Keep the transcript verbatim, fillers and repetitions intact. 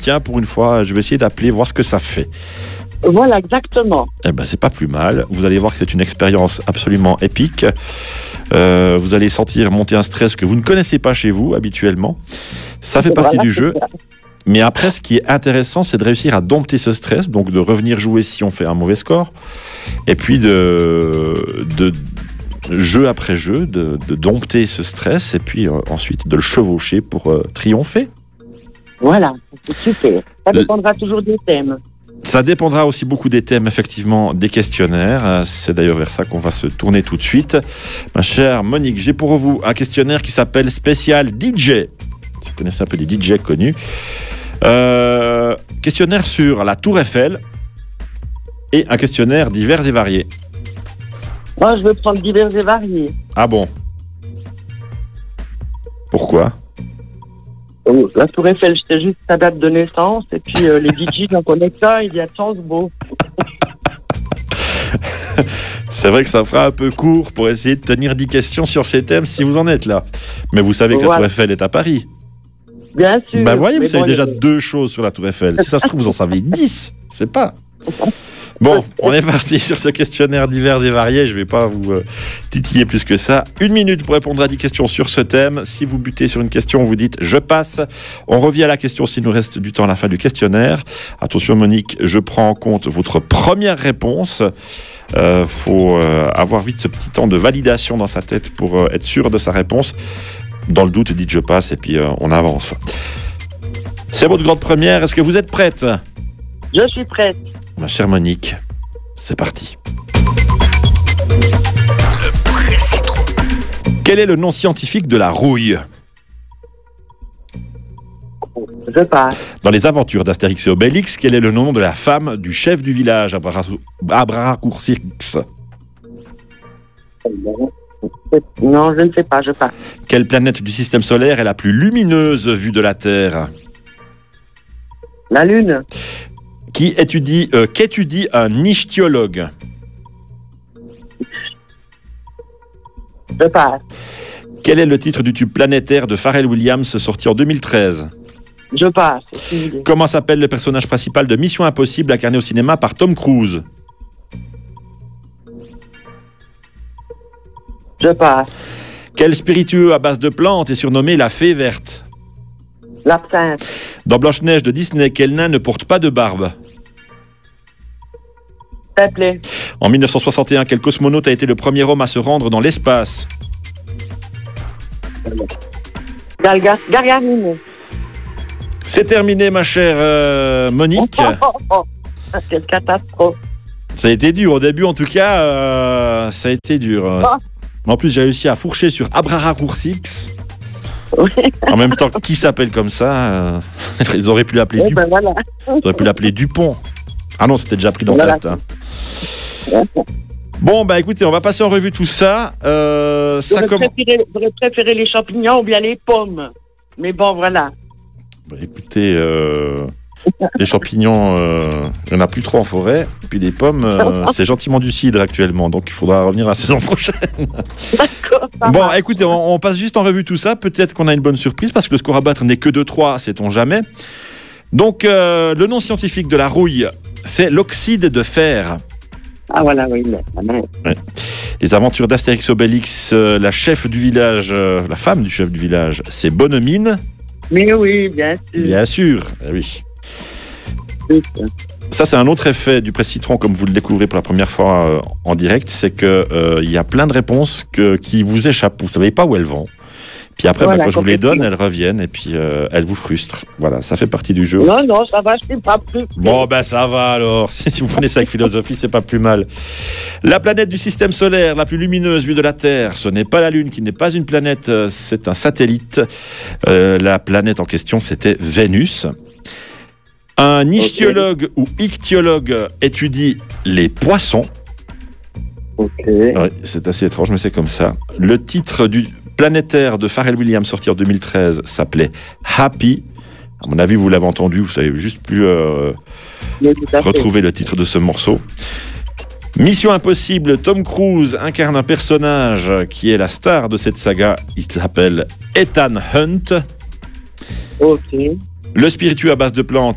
tiens, pour une fois, je vais essayer d'appeler, voir ce que ça fait. Voilà, exactement. Eh ben, c'est pas plus mal. Vous allez voir que c'est une expérience absolument épique. Euh, vous allez sentir monter un stress que vous ne connaissez pas chez vous habituellement. Ça fait partie Voilà, du jeu. ça. Mais après, ce qui est intéressant, c'est de réussir à dompter ce stress, donc de revenir jouer si on fait un mauvais score, et puis de, de jeu après jeu, de, de dompter ce stress, et puis euh, ensuite de le chevaucher pour euh, triompher. Voilà, c'est super. Ça dépendra toujours des thèmes. Ça dépendra aussi beaucoup des thèmes, effectivement, des questionnaires. C'est d'ailleurs vers ça qu'on va se tourner tout de suite. Ma chère Monique, j'ai pour vous un questionnaire qui s'appelle Spécial D J. Si vous connaissez un peu les D J connus. Euh, questionnaire sur la Tour Eiffel et un questionnaire divers et variés. Moi, je veux prendre divers et variés. Ah bon? Pourquoi? Oh, la Tour Eiffel, c'était juste sa date de naissance. Et puis euh, les D J, j'en connais ça, il y a de chance beau. C'est vrai que ça fera un peu court pour essayer de tenir dix questions sur ces thèmes si vous en êtes là. Mais vous savez que Voilà. la Tour Eiffel est à Paris. Bien sûr. Ben voyez, vous mais savez bon, déjà les- deux choses sur la Tour Eiffel. Si ça se trouve, vous en savez dix. C'est pas. Bon, on est parti sur ce questionnaire divers et variés. Je ne vais pas vous euh, titiller plus que ça. Une minute pour répondre à dix questions sur ce thème. Si vous butez sur une question, vous dites « je passe ». On revient à la question s'il nous reste du temps à la fin du questionnaire. Attention Monique, je prends en compte votre première réponse. Il euh, faut euh, avoir vite ce petit temps de validation dans sa tête pour euh, être sûr de sa réponse. Dans le doute, dites « je passe » et puis euh, on avance. C'est votre grande première. Est-ce que vous êtes prête ? Je suis prête. Ma chère Monique, c'est parti. Quel est le nom scientifique de la rouille ? Je passe. Dans les aventures d'Astérix et Obélix, quel est le nom de la femme du chef du village, Abracurcix ? Non, je ne sais pas, je passe. Quelle planète du système solaire est la plus lumineuse vue de la Terre ? La Lune. Qui étudie, euh, qu'étudie un ichthyologue ? Je passe. Quel est le titre du tube planétaire de Pharrell Williams sorti en deux mille treize ? Je passe. Aucune idée. Comment s'appelle le personnage principal de Mission Impossible incarné au cinéma par Tom Cruise ? Je passe. Quel spiritueux à base de plantes est surnommé la fée verte ? L'absinthe. Dans Blanche-Neige de Disney, quel nain ne porte pas de barbe ? S'appelait. En mille neuf cent soixante et un, quel cosmonaute a été le premier homme à se rendre dans l'espace ? Galga- Gargarine. C'est terminé, ma chère euh, Monique. Oh, oh, oh. Quelle catastrophe. Ça a été dur. Au début, en tout cas, euh, ça a été dur. Oh. En plus, j'ai réussi à fourcher sur Abracurcix. Oui. En même temps, qui s'appelle comme ça euh, Ils auraient pu l'appeler Eh Dupont. ben voilà. Ils auraient pu l'appeler Dupont. Ah non, c'était déjà pris dans Voilà. la tête. Hein. Bon, bah écoutez, on va passer en revue tout ça. Euh, ça J'aurais commence. préféré, j'aurais préféré les champignons ou bien les pommes. Mais bon, voilà. Bah, écoutez, euh, les champignons, euh, il n'y en a plus trop en forêt. Puis les pommes, euh, c'est gentiment du cidre actuellement. Donc il faudra revenir la saison prochaine. D'accord. ça Bon, va. écoutez, on, on passe juste en revue tout ça. Peut-être qu'on a une bonne surprise parce que le score à battre n'est que de trois, sait-on jamais. Donc, euh, le nom scientifique de la rouille, c'est l'oxyde de fer. Ah voilà, oui. mais- mais- Les aventures d'Astérix Obélix, euh, la chef du village, euh, la femme du chef du village, c'est Bonnemine. Mais oui, bien sûr. Bien sûr, eh oui. Ça, c'est un autre effet du presse citron, comme vous le découvrez pour la première fois euh, en direct, c'est que euh, il y a plein de réponses que, qui vous échappent. Vous savez pas où elles vont. Puis après, Voilà, bah, quand je vous les donne, complètement. elles reviennent et puis euh, elles vous frustrent. Voilà, ça fait partie du jeu. Non, aussi. non, ça va, je suis pas plus. Bon, ben ça va alors. Si vous prenez ça avec philosophie, c'est pas plus mal. La planète du système solaire la plus lumineuse vue de la Terre, ce n'est pas la Lune, qui n'est pas une planète, euh, c'est un satellite. Euh, la planète en question, c'était Vénus. Un ichthyologue ou ichthyologue étudie les poissons. Ok. Ouais, c'est assez étrange, mais c'est comme ça. Le titre du planétaire de Pharrell Williams sorti en deux mille treize s'appelait Happy. À mon avis, vous l'avez entendu, vous savez juste plus euh, Oui, tout à fait. retrouver le titre de ce morceau. Mission Impossible, Tom Cruise incarne un personnage qui est la star de cette saga. Il s'appelle Ethan Hunt. Ok. Le spiritueux à base de plantes